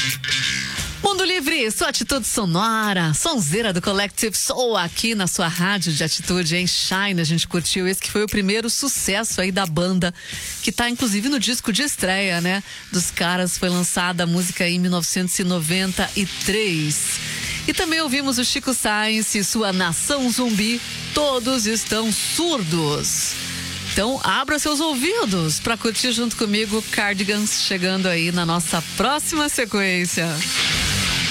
Mundo Livre, sua atitude sonora, sonzeira do Collective Soul aqui na sua rádio de atitude em Shine. A gente curtiu esse que foi o primeiro sucesso aí da banda, que tá inclusive no disco de estreia, né? Dos caras, foi lançada a música em 1993. E também ouvimos o Chico Science e sua Nação Zumbi, Todos Estão Surdos. Então, abra seus ouvidos para curtir junto comigo Cardigans, chegando aí na nossa próxima sequência.